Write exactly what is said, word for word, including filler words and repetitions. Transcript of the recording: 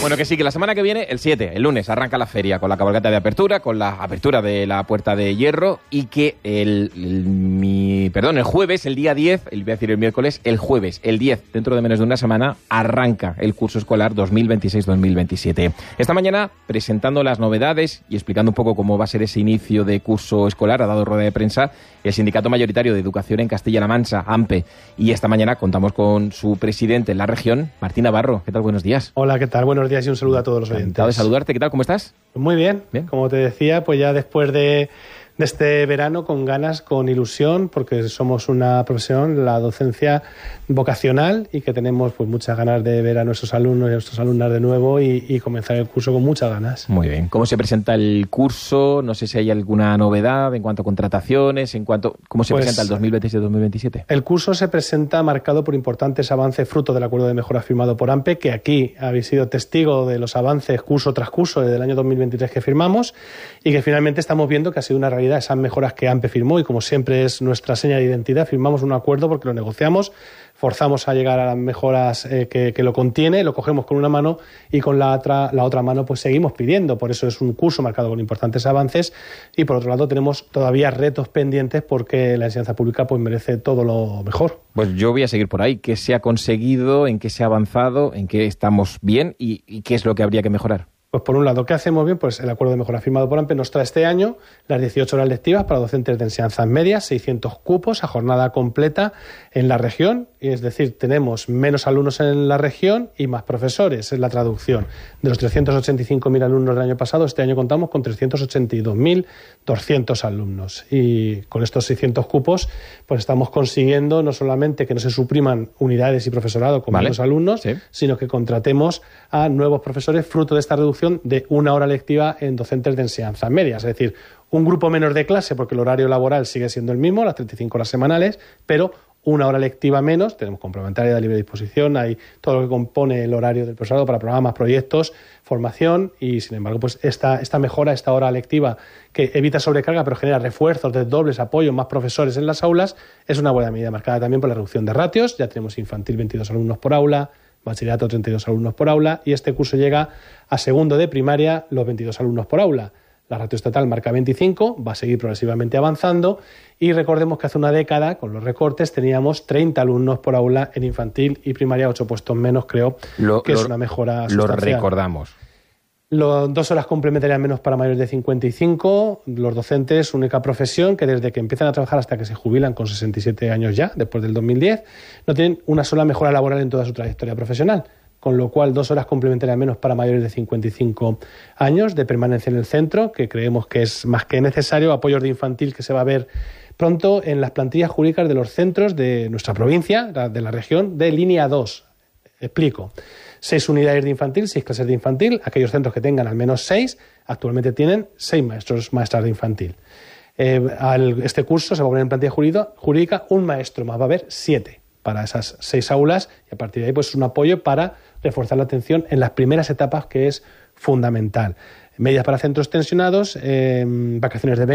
Bueno, que sí, que la semana que viene, el siete, el lunes, arranca la feria con la cabalgata de apertura, con la apertura de la Puerta de Hierro, y que el, el mi, perdón, el jueves, el día diez, el, voy a decir el miércoles, el jueves, el diez, dentro de menos de una semana, arranca el curso escolar dos mil veintiséis dos mil veintisiete. Esta mañana, presentando las novedades y explicando un poco cómo va a ser ese inicio de curso escolar, ha dado rueda de prensa el Sindicato Mayoritario de Educación en Castilla-La Mancha, AMPE, y esta mañana contamos con su presidente en la región, Martín Navarro. ¿Qué tal? Buenos días. Hola, ¿qué tal? Buenos días y un saludo a todos los oyentes. Encantado de saludarte. ¿Qué tal? ¿Cómo estás? Muy bien. bien. Como te decía, pues ya después de, de este verano, con ganas, con ilusión, porque somos una profesión, la docencia vocacional, y que tenemos pues muchas ganas de ver a nuestros alumnos y a nuestras alumnas de nuevo y, y comenzar el curso con muchas ganas. Muy bien. ¿Cómo se presenta el curso? No sé si hay alguna novedad en cuanto a contrataciones, en cuanto ¿cómo se pues, presenta el dos mil veintiséis dos mil veintisiete? El curso se presenta marcado por importantes avances fruto del acuerdo de mejora firmado por AMPE, que aquí habéis sido testigo de los avances curso tras curso desde el año dos mil veintitrés que firmamos, y que finalmente estamos viendo que ha sido una realidad esas mejoras que AMPE firmó, y como siempre es nuestra seña de identidad, firmamos un acuerdo porque lo negociamos, forzamos a llegar a las mejoras eh, que, que lo contiene, lo cogemos con una mano y con la otra, la otra mano pues seguimos pidiendo. Por eso es un curso marcado con importantes avances, y por otro lado tenemos todavía retos pendientes porque la enseñanza pública pues merece todo lo mejor. Pues yo voy a seguir por ahí. ¿Qué se ha conseguido? ¿En qué se ha avanzado? ¿En qué estamos bien? ¿Y, y qué es lo que habría que mejorar? Pues por un lado, ¿qué hacemos bien? Pues el acuerdo de mejora firmado por AMPE nos trae este año las dieciocho horas lectivas para docentes de enseñanzas medias, seiscientos cupos a jornada completa en la región, y es decir, tenemos menos alumnos en la región y más profesores, es la traducción. De los trescientos ochenta y cinco mil alumnos del año pasado, este año contamos con trescientos ochenta y dos mil doscientos alumnos, y con estos seiscientos cupos pues estamos consiguiendo no solamente que no se supriman unidades y profesorado con vale. menos alumnos, sí. sino que contratemos a nuevos profesores fruto de esta reducción de una hora lectiva en docentes de enseñanzas medias, es decir, un grupo menos de clase porque el horario laboral sigue siendo el mismo, las treinta y cinco horas semanales, pero una hora lectiva menos, tenemos complementaria de libre disposición, hay todo lo que compone el horario del profesorado para programas, proyectos, formación, y sin embargo pues esta, esta mejora, esta hora lectiva que evita sobrecarga pero genera refuerzos, desdobles, apoyo, más profesores en las aulas, es una buena medida, marcada también por la reducción de ratios. Ya tenemos infantil veintidós alumnos por aula, bachillerato treinta y dos alumnos por aula, y este curso llega a segundo de primaria los veintidós alumnos por aula. La ratio estatal marca veinticinco, va a seguir progresivamente avanzando, y recordemos que hace una década, con los recortes, teníamos treinta alumnos por aula en infantil y primaria, ocho puestos menos, creo lo, que lo, es una mejora sustancial. Lo recordamos. Lo, dos horas complementarias menos para mayores de cincuenta y cinco, los docentes, única profesión que desde que empiezan a trabajar hasta que se jubilan con sesenta y siete años ya, después del dos mil diez, no tienen una sola mejora laboral en toda su trayectoria profesional, con lo cual dos horas complementarias menos para mayores de cincuenta y cinco años de permanencia en el centro, que creemos que es más que necesario, apoyos de infantil que se va a ver pronto en las plantillas jurídicas de los centros de nuestra provincia, de la región, de línea dos. Explico. Seis unidades de infantil, seis clases de infantil. Aquellos centros que tengan al menos seis, actualmente tienen seis maestros, maestras de infantil. Eh, al, este curso se va a poner en plantilla jurídica un maestro más, va a haber siete para esas seis aulas, y a partir de ahí pues es un apoyo para reforzar la atención en las primeras etapas, que es fundamental. Medidas para centros tensionados, eh, vacaciones de